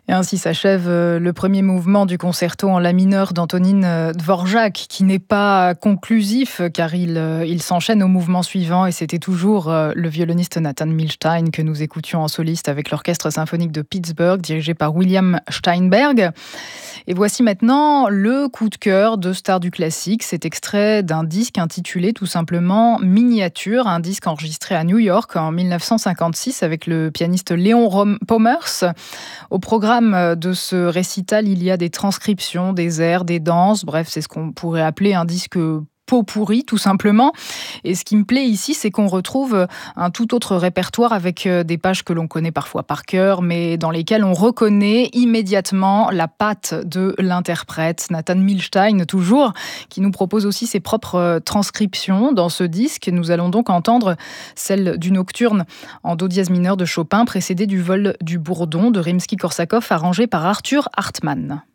Et ainsi s'achève le premier mouvement du concerto en la mineur d'Antonín Dvořák, qui n'est pas conclusif car il s'enchaîne au mouvement suivant, et c'était toujours le violoniste Nathan Milstein que nous écoutions en soliste avec l'Orchestre symphonique de Pittsburgh dirigé par William Steinberg. Et voici maintenant le coup de cœur de Stars du classique. C'est extrait d'un disque intitulé tout simplement Miniature, un disque enregistré à New York en 1956 avec le pianiste Léon Pomers. Au programme de ce récital, il y a des transcriptions, des airs, des danses, bref, c'est ce qu'on pourrait appeler un disque pot pourri, tout simplement. Et ce qui me plaît ici, c'est qu'on retrouve un tout autre répertoire avec des pages que l'on connaît parfois par cœur, mais dans lesquelles on reconnaît immédiatement la patte de l'interprète, Nathan Milstein toujours, qui nous propose aussi ses propres transcriptions dans ce disque. Nous allons donc entendre celle du nocturne en do dièse mineur de Chopin, précédée du vol du bourdon de Rimsky-Korsakov, arrangé par Arthur Hartmann.